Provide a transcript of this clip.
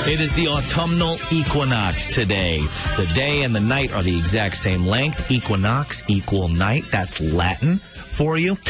It is the autumnal equinox today. The day and the night are the exact same length. Equinox, equal night. That's Latin for you.